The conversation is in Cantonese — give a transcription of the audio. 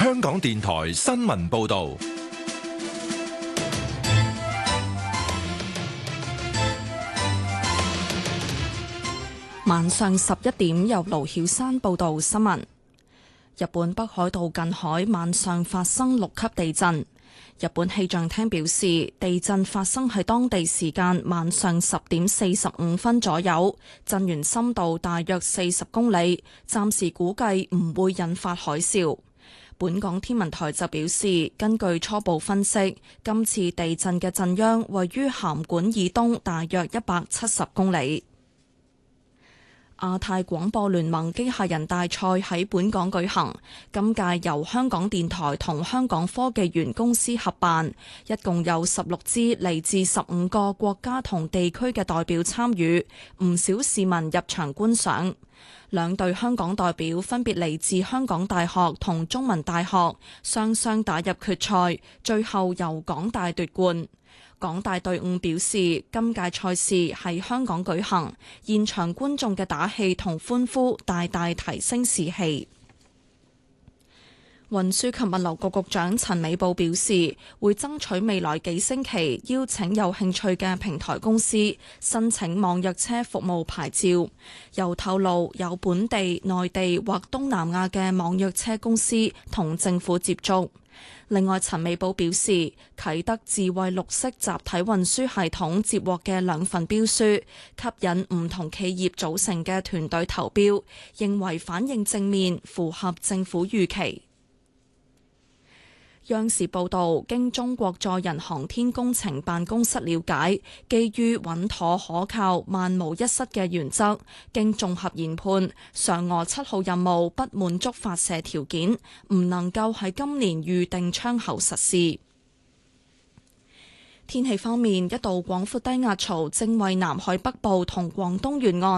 香港電台新聞報道。 晚上11點，由盧曉珊報道新聞。日本北海道近海晚上發生6級地震。日本氣象廳表示，地震發生喺當地時間晚上10點45分左右，震源深度大約40公里，暫時估計唔會引發海嘯。本港天文台就表示，根據初步分析，今次地震嘅震央位於函館以東大約170公里。亞太廣播聯盟機械人大賽喺本港舉行，今屆由香港電台同香港科技園公司合辦，一共有16支嚟自15個國家同地區嘅代表參與，唔少市民入場觀賞。兩隊香港代表分別嚟自香港大學同中文大學，雙雙打入決賽，最後由港大奪冠。港大隊伍表示，今屆賽事喺香港舉行，現場觀眾嘅打氣同歡呼大大提升士氣。運輸及物流局局長陳美寶表示，會爭取未來幾星期邀請有興趣嘅平台公司申請網約車服務牌照。又透露有本地、內地或東南亞嘅網約車公司同政府接觸。另外，陳美寶表示，啟德智慧綠色集體運輸系統接獲嘅2份標書，吸引唔同企業組成嘅團隊投標，認為反應正面，符合政府預期。央視報導，經中國載人航天工程辦公室了解，基於穩妥可靠、萬無一失嘅原則，經綜合研判，嫦娥7號任務不滿足發射條件，唔能夠喺今年預定窗口實施。天氣方面，一道廣闊低壓槽正為南海北部同廣東沿岸